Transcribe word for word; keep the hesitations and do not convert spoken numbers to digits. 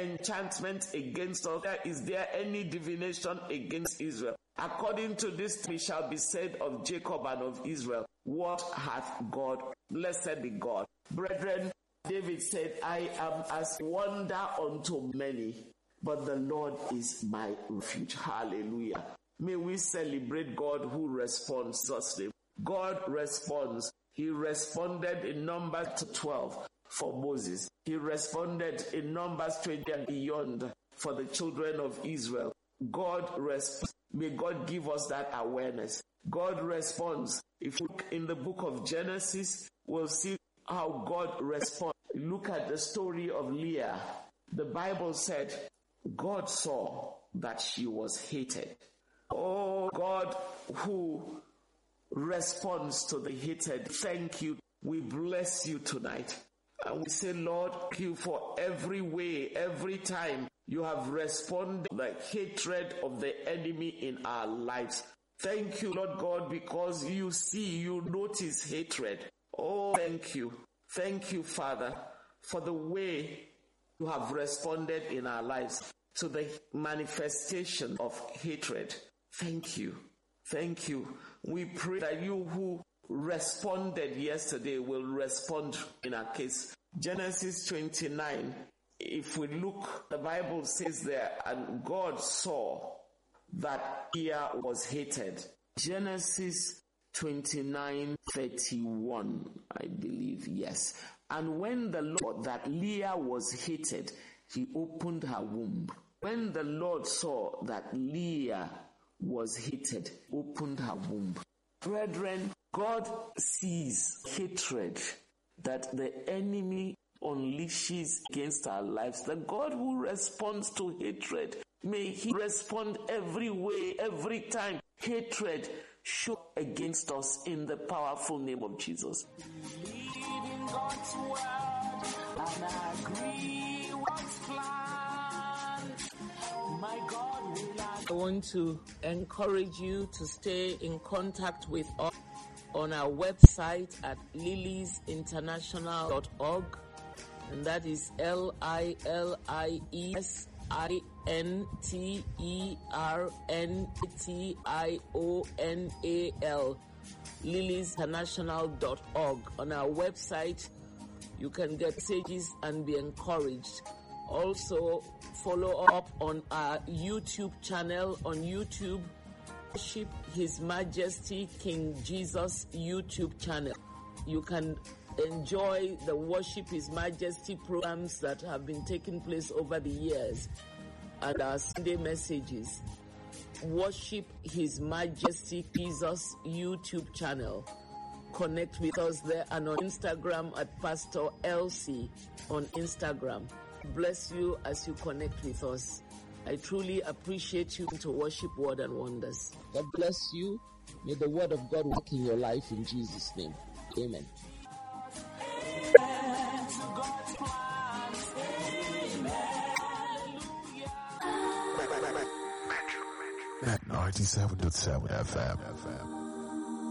enchantment against us? Is there any divination against Israel? According to this, it shall be said of Jacob and of Israel, what hath God? Blessed be God. Brethren, David said, I am as wonder unto many, but the Lord is my refuge. Hallelujah. May we celebrate God who responds. God responds. He responded in Numbers twelve for Moses. He responded in Numbers twenty and beyond for the children of Israel. God responds. May God give us that awareness. God responds. If you look in the book of Genesis, we'll see how God responds. Look at the story of Leah. The Bible said, God saw that she was hated. Oh, God who responds to the hated, thank you. We bless you tonight. And we say, Lord, thank you for every way, every time you have responded to the hatred of the enemy in our lives. Thank you, Lord God, because you see, you notice hatred. Oh, thank you. Thank you, Father, for the way you have responded in our lives to the manifestation of hatred. Thank you. Thank you. We pray that you who responded yesterday will respond in our case. Genesis twenty-nine, if we look, the Bible says there, and God saw that Leah was hated. Genesis twenty-nine thirty-one, I believe, yes. And when the Lord that Leah was hated, he opened her womb. When the Lord saw that Leah was hated, opened her womb. Brethren, God sees hatred that the enemy unleashes against our lives. The God who responds to hatred, may he respond every way, every time hatred show against us in the powerful name of Jesus. Believe in God's word and agree what's planned. My God will. I want to encourage you to stay in contact with us on our website at lilies international dot org, and that is L I L I E S I N T E R N T I O N A L, lilies international dot org. On our website, you can get messages and be encouraged. Also, follow up on our YouTube channel on YouTube. Worship His Majesty King Jesus YouTube channel. You can enjoy the Worship His Majesty programs that have been taking place over the years and our Sunday messages. Worship His Majesty Jesus YouTube channel. Connect with us there and on Instagram at Pastor Elsie on Instagram. Bless you as you connect with us. I truly appreciate you to worship Word and Wonders. God bless you. May the Word of God work in your life in Jesus' name. Amen. At ninety-seven point seven F M.